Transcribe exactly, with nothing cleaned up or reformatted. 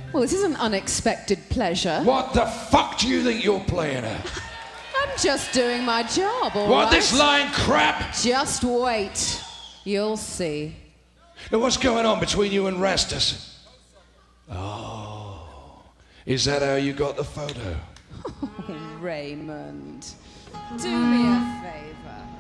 Well, this is an unexpected pleasure. What the fuck do you think you're playing at? I'm just doing my job, all What, right? this lying crap? Just wait. You'll see. Now, what's going on between you and Rastus? Oh, is that how you got the photo? Oh, Raymond, do me a favor.